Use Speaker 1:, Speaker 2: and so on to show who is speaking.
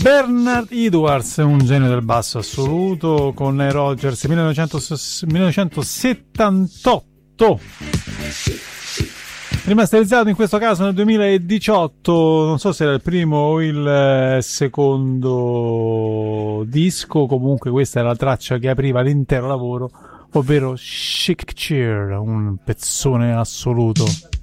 Speaker 1: Bernard Edwards, un genio del basso assoluto, con Nile Rodgers 1978, rimasterizzato in questo caso nel 2018. Non so se era il primo o il secondo disco, comunque questa è la traccia che apriva l'intero lavoro, ovvero Chic Cheer, un pezzone assoluto.